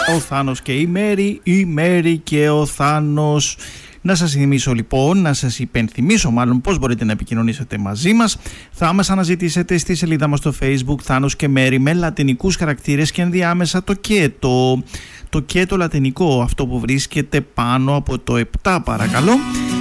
Ο Θάνος και η Μέρη και ο Θάνος. Να σας θυμίσω λοιπόν, να σας υπενθυμίσω μάλλον πώς μπορείτε να επικοινωνήσετε μαζί μας. Θα μας αναζητήσετε στη σελίδα μας στο Facebook Θάνος και Μέρη με λατινικούς χαρακτήρες και ενδιάμεσα το και, το και το λατινικό, αυτό που βρίσκεται πάνω από το 7 παρακαλώ.